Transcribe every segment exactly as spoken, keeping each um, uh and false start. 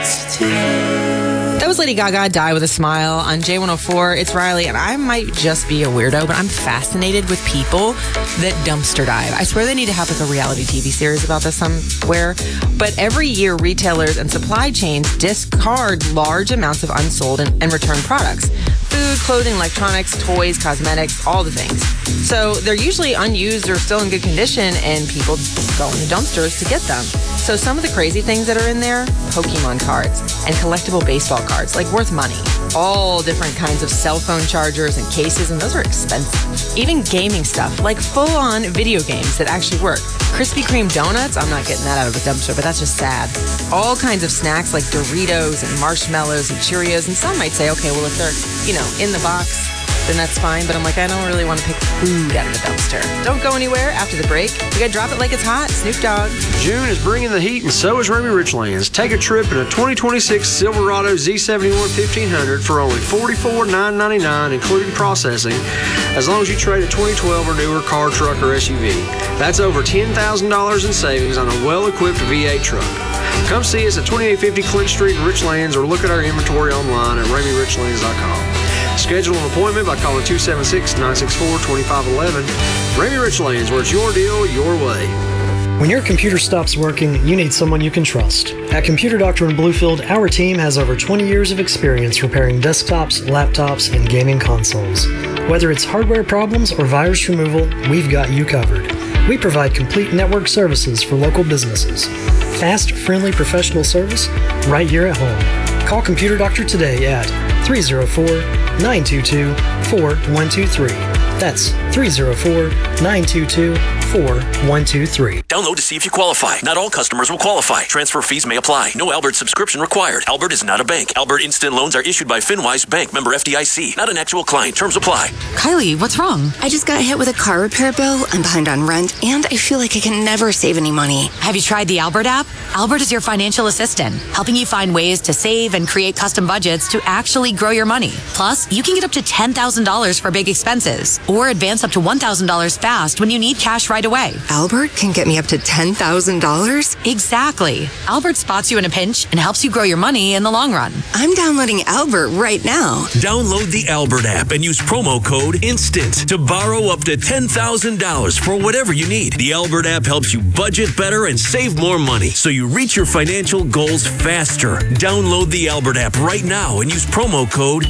it's too late. That was Lady Gaga, Die With a Smile on J one oh four. It's Riley, and I might just be a weirdo, but I'm fascinated with people that dumpster dive. I swear they need to have like a reality T V series about this somewhere. But every year, retailers and supply chains discard large amounts of unsold and, and returned products. Food, clothing, electronics, toys, cosmetics, all the things. So they're usually unused or still in good condition, and people go in the dumpsters to get them. So some of the crazy things that are in there, Pokemon cards and collectible baseball cards, like worth money. All different kinds of cell phone chargers and cases, and those are expensive. Even gaming stuff, like full-on video games that actually work. Krispy Kreme donuts, I'm not getting that out of a dumpster, but that's just sad. All kinds of snacks like Doritos and marshmallows and Cheerios, and some might say, okay, well, if they're, you know, in the box, then that's fine. But I'm like, I don't really want to pick food out of the dumpster. Don't go anywhere after the break. We got to Drop It Like It's Hot, Snoop Dogg. June is bringing the heat, and so is Remy Richlands. Take a trip in a twenty twenty-six Silverado Z seventy-one fifteen hundred for only forty-four thousand nine hundred ninety-nine dollars, including processing, as long as you trade a twenty twelve or newer car, truck, or S U V. That's over ten thousand dollars in savings on a well-equipped V eight truck. Come see us at twenty-eight fifty Clint Street in Richlands, or look at our inventory online at Remy Richlands dot com. Schedule an appointment by calling two seven six, nine six four, two five one one. Remy Richlands, where it's your deal, your way. When your computer stops working, you need someone you can trust. At Computer Doctor in Bluefield, our team has over twenty years of experience repairing desktops, laptops, and gaming consoles. Whether it's hardware problems or virus removal, we've got you covered. We provide complete network services for local businesses. Fast, friendly, professional service right here at home. Call Computer Doctor today at three oh four, nine two two, four one two three. That's three oh four, nine two two, four one two three. Download to see if you qualify. Not all customers will qualify. Transfer fees may apply. No Albert subscription required. Albert is not a bank. Albert Instant Loans are issued by FinWise Bank, member F D I C. Not an actual client. Terms apply. Kylie, what's wrong? I just got hit with a car repair bill. I'm behind on rent, and I feel like I can never save any money. Have you tried the Albert app? Albert is your financial assistant, helping you find ways to save and create custom budgets to actually grow your money. Plus, you can get up to ten thousand dollars for big expenses, or advance up to one thousand dollars fast when you need cash right away. Albert can get me up to ten thousand dollars? Exactly. Albert spots you in a pinch and helps you grow your money in the long run. I'm downloading Albert right now. Download the Albert app and use promo code INSTANT to borrow up to ten thousand dollars for whatever you need. The Albert app helps you budget better and save more money, so you reach your financial goals faster. Download the Albert app right now and use promo code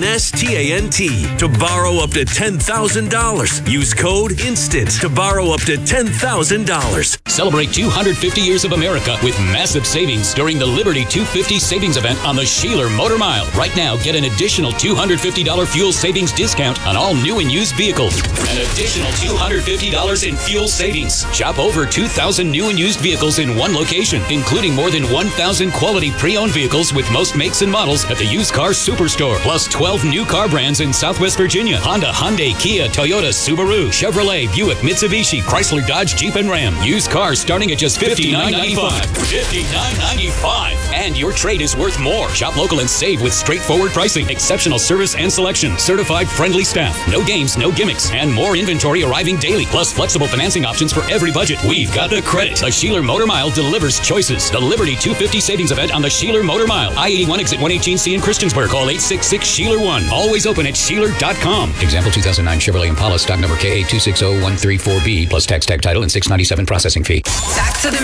INSTANT to borrow up to ten thousand dollars. Use code INSTANT to borrow up to ten thousand dollars. Celebrate two hundred fifty years of America with massive savings during the Liberty two fifty savings event on the Sheeler Motor Mile. Right now, get an additional two hundred fifty dollars fuel savings discount on all new and used vehicles. An additional two hundred fifty dollars in fuel savings. Shop over two thousand new and used vehicles in one location, including more than one thousand quality pre-owned vehicles with most makes and models at the Used Car Superstore. Plus twelve new car brands in Southwest Virginia. Honda, Hyundai, Kia, Toyota, Subaru, Chevrolet, Buick, Mitsubishi, Chrysler, Dodge, Jeep, and Ram. Used cars starting at just fifty-nine ninety-five. fifty-nine ninety-five. And your trade is worth more. Shop local and save with straightforward pricing, exceptional service and selection, certified friendly staff, no games, no gimmicks, and more inventory arriving daily, plus flexible financing options for every budget. We've got the credit. The Sheeler Motor Mile delivers choices. The Liberty two fifty savings event on the Sheeler Motor Mile. I eighty-one exit one eighteen C in Christiansburg. Call eight six six, Sheeler one. Always open at Sheeler dot com. Example two thousand nine Chevrolet Impala, stock number K A two six zero one three four B, plus tax, tag title, and six ninety-seven processing fee. Back to the